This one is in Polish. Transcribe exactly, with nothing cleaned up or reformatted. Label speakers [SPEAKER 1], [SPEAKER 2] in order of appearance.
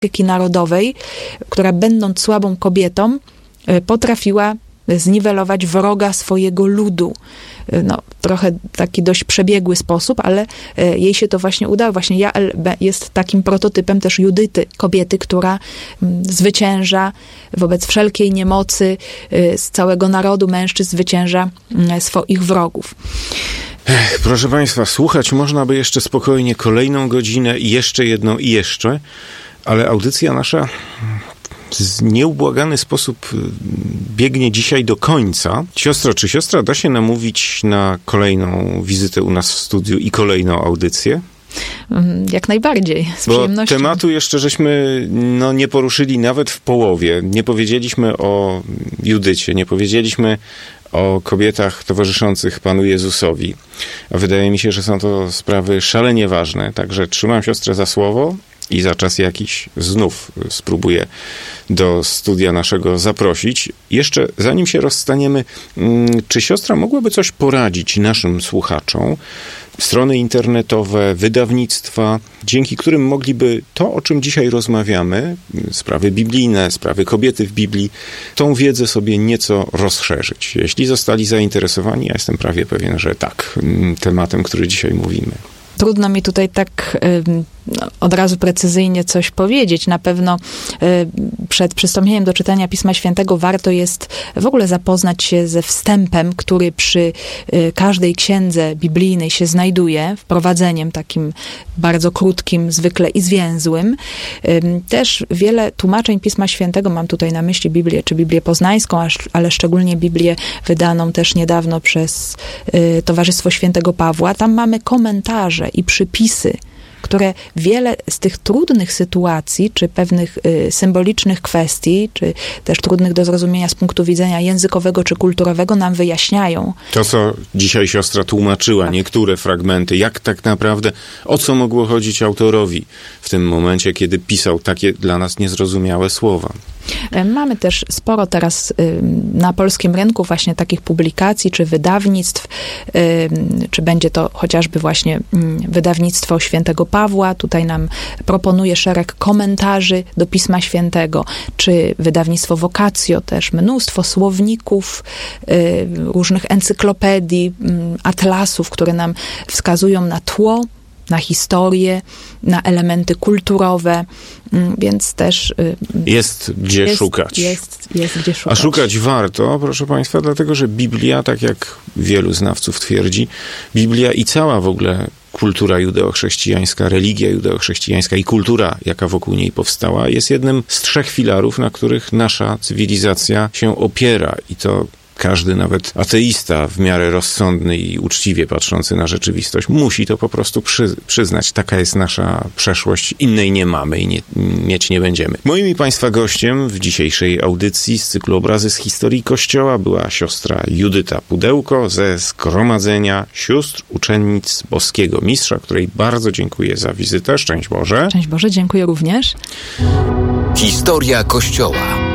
[SPEAKER 1] narodowej, która będąc słabą kobietą, potrafiła zniwelować wroga swojego ludu. No, trochę taki dość przebiegły sposób, ale jej się to właśnie udało. Właśnie Jael jest takim prototypem też Judyty, kobiety, która zwycięża wobec wszelkiej niemocy z całego narodu mężczyzn, zwycięża swoich wrogów.
[SPEAKER 2] Ech, proszę Państwa, słuchać można by jeszcze spokojnie kolejną godzinę i jeszcze jedną i jeszcze, ale audycja nasza w nieubłagany sposób biegnie dzisiaj do końca. Siostro, czy siostra da się namówić na kolejną wizytę u nas w studiu i kolejną audycję?
[SPEAKER 1] Jak najbardziej, z
[SPEAKER 2] Bo
[SPEAKER 1] przyjemnością.
[SPEAKER 2] tematu jeszcze żeśmy no, nie poruszyli nawet w połowie. Nie powiedzieliśmy o Judycie, nie powiedzieliśmy o kobietach towarzyszących Panu Jezusowi. A wydaje mi się, że są to sprawy szalenie ważne. Także trzymam siostrę za słowo i za czas jakiś znów spróbuję do studia naszego zaprosić. Jeszcze zanim się rozstaniemy, czy siostra mogłaby coś poradzić naszym słuchaczom? Strony internetowe, wydawnictwa, dzięki którym mogliby to, o czym dzisiaj rozmawiamy, sprawy biblijne, sprawy kobiety w Biblii, tą wiedzę sobie nieco rozszerzyć. Jeśli zostali zainteresowani, ja jestem prawie pewien, że tak, tematem, który dzisiaj mówimy.
[SPEAKER 1] Trudno mi tutaj tak no, od razu precyzyjnie coś powiedzieć. Na pewno y, przed przystąpieniem do czytania Pisma Świętego warto jest w ogóle zapoznać się ze wstępem, który przy y, każdej księdze biblijnej się znajduje, wprowadzeniem takim bardzo krótkim, zwykle i zwięzłym. Y, też wiele tłumaczeń Pisma Świętego, mam tutaj na myśli Biblię, czy Biblię Poznańską, ale szczególnie Biblię wydaną też niedawno przez y, Towarzystwo Świętego Pawła. Tam mamy komentarze i przypisy, które wiele z tych trudnych sytuacji, czy pewnych y, symbolicznych kwestii, czy też trudnych do zrozumienia z punktu widzenia językowego czy kulturowego nam wyjaśniają.
[SPEAKER 2] To, co dzisiaj siostra tłumaczyła, tak. Niektóre fragmenty, jak tak naprawdę, o co mogło chodzić autorowi w tym momencie, kiedy pisał takie dla nas niezrozumiałe słowa.
[SPEAKER 1] Mamy też sporo teraz na polskim rynku właśnie takich publikacji czy wydawnictw, czy będzie to chociażby właśnie wydawnictwo Świętego Pawła, tutaj nam proponuje szereg komentarzy do Pisma Świętego, czy wydawnictwo Vocatio też, mnóstwo słowników, różnych encyklopedii, atlasów, które nam wskazują na tło, na historię, na elementy kulturowe, więc też
[SPEAKER 2] jest gdzie
[SPEAKER 1] jest,
[SPEAKER 2] szukać.
[SPEAKER 1] Jest, jest gdzie szukać.
[SPEAKER 2] A szukać warto, proszę Państwa, dlatego że Biblia, tak jak wielu znawców twierdzi, Biblia i cała w ogóle kultura judeochrześcijańska, religia judeochrześcijańska i kultura, jaka wokół niej powstała, jest jednym z trzech filarów, na których nasza cywilizacja się opiera i to każdy, nawet ateista w miarę rozsądny i uczciwie patrzący na rzeczywistość, musi to po prostu przy, przyznać. Taka jest nasza przeszłość, innej nie mamy i nie, mieć nie będziemy. Moim i Państwa gościem w dzisiejszej audycji z cyklu Obrazy z historii Kościoła była siostra Judyta Pudełko ze Zgromadzenia Sióstr Uczennic Boskiego Mistrza, której bardzo dziękuję za wizytę. Szczęść Boże.
[SPEAKER 1] Szczęść Boże, dziękuję również.
[SPEAKER 3] Historia Kościoła.